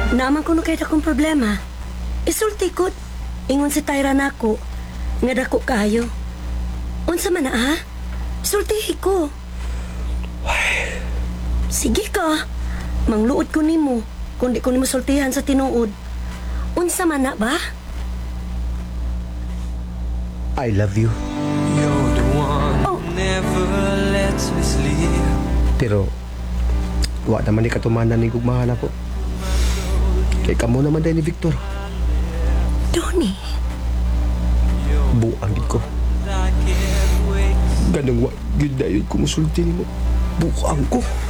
Naaman ko no kahit akong problema. Isulti ko. Ingon si Tyra nako. Nga dako kayo. Unsa man na ha? Sultihi ko. Sige ka. Mangluod ko nimo. Kung di ko nimo sultihan sa tinuod. Unsa man na ba? I love you. You're the one who never lets me sleep. Pero, wa naman ni katumanan ni gugmahan ako. Kay kamo naman dahil ni Victor. Donnie. Buang gid ko. I can't wait. Ganang wa, yun dahil kumusulti mo. Buang ko.